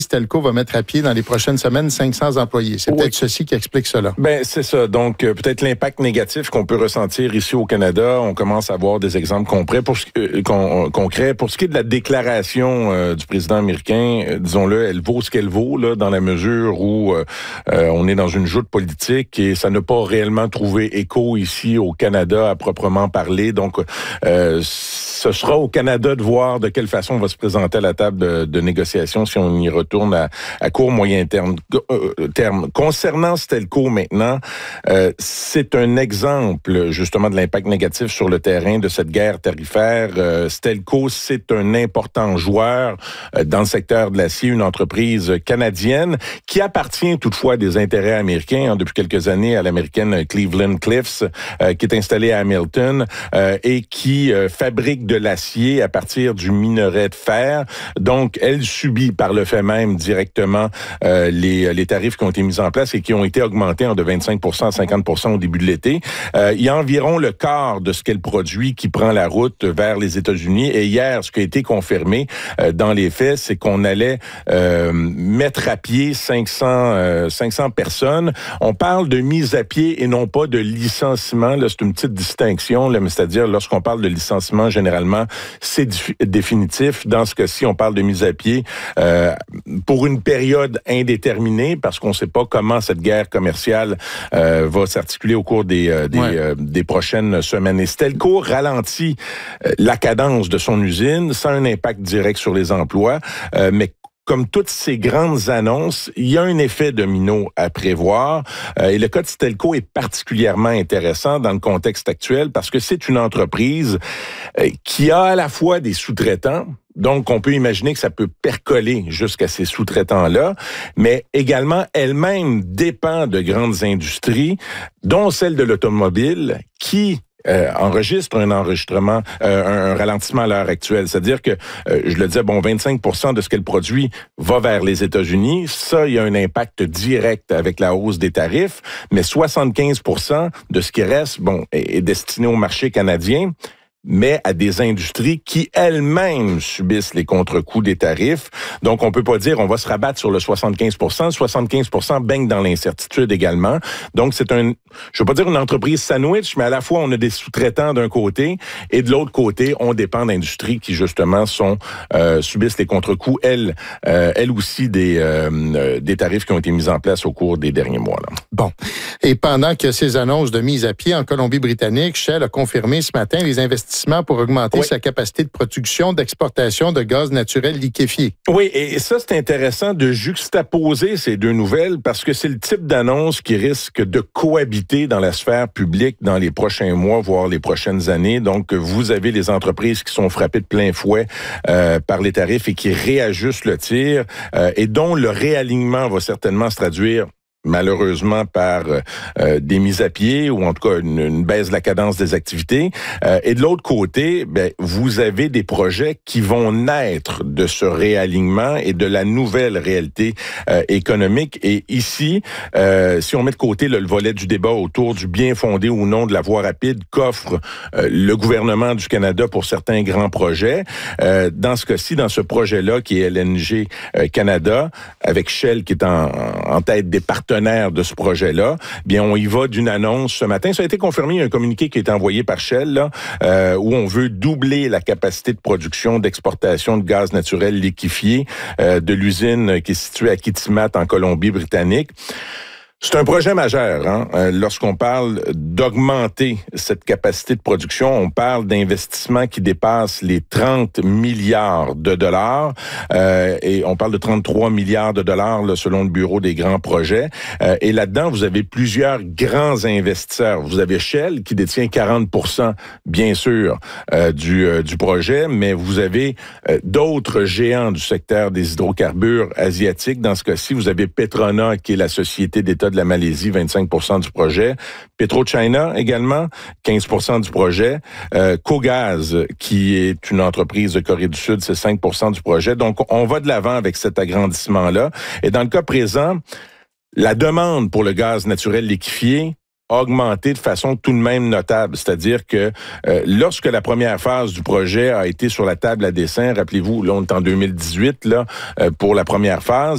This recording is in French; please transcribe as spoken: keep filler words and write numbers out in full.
Stelco va mettre à pied dans les prochaines semaines cinq cents employés. C'est oui. peut-être ceci qui explique cela. Ben c'est ça. Donc, euh, peut-être l'impact négatif qu'on peut ressentir ici au Canada. On commence à avoir des exemples concrets pour ce, euh, con, concrets. Pour ce qui est de la déclaration euh, du président américain, euh, disons-le, elle vaut ce qu'elle vaut, là, dans la mesure où euh, euh, on est dans une joute politique et ça n'a pas réellement trouvé écho ici au Canada à proprement parler. Donc, euh, ce sera au Canada de voir de quelle façon on va se présenter à la table de, de négociation si on y retourne à, à court, moyen terme. Euh, terme. Concernant Stelco maintenant, euh, c'est un exemple justement de l'impact négatif sur le terrain de cette guerre tarifaire. Euh, Stelco, c'est un important joueur euh, dans le secteur de l'acier, une entreprise canadienne qui appartient toutefois à des intérêts américains hein, depuis quelques années à l'américaine Cleveland Cliffs, euh, qui est installée à Hamilton euh, et qui euh, fabrique de l'acier à partir du minerai de fer. Donc, elle subit par le fait même directement euh, les, les tarifs qui ont été mis en place et qui ont été augmentés hein, de vingt-cinq pour cent à cinquante pour cent au début de l'été. Euh, il y a environ le quart de ce qu'elle produit qui prend la route vers les États-Unis. Et hier, ce qui a été confirmé euh, dans les faits, c'est qu'on allait euh, mettre à pied cinq cents, euh, cinq cents personnes. On parle de mise à pied et non pas de licenciement. Là, c'est une petite distinction, là, mais c'est-à-dire lorsqu'on parle de licenciement, généralement, c'est dif- définitif. Dans ce cas-ci, on parle de mise à pied euh, pour une période indéterminée parce qu'on ne sait pas comment cette guerre commerciale euh, va s'articuler au cours des, euh, des, ouais. euh, des prochaines semaines. Et Stelco ralentit euh, la cadence de son usine sans un impact direct sur les emplois, euh, mais comme toutes ces grandes annonces, il y a un effet domino à prévoir. Euh, et le cas de Stelco est particulièrement intéressant dans le contexte actuel parce que c'est une entreprise euh, qui a à la fois des sous-traitants. Donc, on peut imaginer que ça peut percoler jusqu'à ces sous-traitants-là, mais également, elle-même dépend de grandes industries, dont celle de l'automobile, qui Euh, enregistre un enregistrement, euh, un, un ralentissement à l'heure actuelle. C'est-à-dire que, euh, je le disais, bon, vingt-cinq pour cent de ce qu'elle produit va vers les États-Unis. Ça, il y a un impact direct avec la hausse des tarifs, mais soixante-quinze pour cent de ce qui reste, bon, est, est destiné au marché canadien, mais à des industries qui elles-mêmes subissent les contre-coups des tarifs. Donc, on peut pas dire on va se rabattre sur le soixante-quinze pour cent. soixante-quinze pour cent baigne dans l'incertitude également. Donc, c'est un, je veux pas dire une entreprise sandwich, mais à la fois, on a des sous-traitants d'un côté et de l'autre côté, on dépend d'industries qui, justement, sont euh, subissent les contre-coups, elles, euh, elles aussi, des, euh, des tarifs qui ont été mis en place au cours des derniers mois. Là. Bon. Et pendant que ces annonces de mise à pied en Colombie-Britannique, Shell a confirmé ce matin les investissements pour augmenter oui. sa capacité de production, d'exportation de gaz naturel liquéfié. Oui, et ça, c'est intéressant de juxtaposer ces deux nouvelles parce que c'est le type d'annonce qui risque de cohabiter dans la sphère publique dans les prochains mois, voire les prochaines années. Donc, vous avez les entreprises qui sont frappées de plein fouet euh, par les tarifs et qui réajustent le tir euh, et dont le réalignement va certainement se traduire malheureusement par euh, des mises à pied ou en tout cas une, une baisse de la cadence des activités. Euh, et de l'autre côté, ben, vous avez des projets qui vont naître de ce réalignement et de la nouvelle réalité euh, économique. Et ici, euh, si on met de côté là, le volet du débat autour du bien fondé ou non de la voie rapide qu'offre euh, le gouvernement du Canada pour certains grands projets, euh, dans ce cas-ci, dans ce projet-là qui est L N G euh, Canada, avec Shell qui est en, en tête des partenaires de ce projet-là, bien, on y va d'une annonce ce matin. Ça a été confirmé, il y a un communiqué qui a été envoyé par Shell, là, euh, où on veut doubler la capacité de production, d'exportation de gaz naturel liquéfié euh, de l'usine qui est située à Kitimat, en Colombie-Britannique. C'est un projet majeur. Hein? Euh, lorsqu'on parle d'augmenter cette capacité de production, on parle d'investissements qui dépassent les trente milliards de dollars. Euh, et on parle de trente-trois milliards de dollars là, selon le Bureau des grands projets. Euh, et là-dedans, vous avez plusieurs grands investisseurs. Vous avez Shell qui détient quarante pour cent, bien sûr, euh, du, euh, du projet, mais vous avez euh, d'autres géants du secteur des hydrocarbures asiatiques. Dans ce cas-ci, vous avez Petronas, qui est la société d'État de la Malaisie, vingt-cinq pour cent du projet. PetroChina également, quinze pour cent du projet. Euh, Cogaz, qui est une entreprise de Corée du Sud, c'est cinq pour cent du projet. Donc, on va de l'avant avec cet agrandissement-là. Et dans le cas présent, la demande pour le gaz naturel liquéfié a augmenté de façon tout de même notable. C'est-à-dire que euh, lorsque la première phase du projet a été sur la table à dessin, rappelez-vous, là, on est en deux mille dix-huit, là, euh, pour la première phase,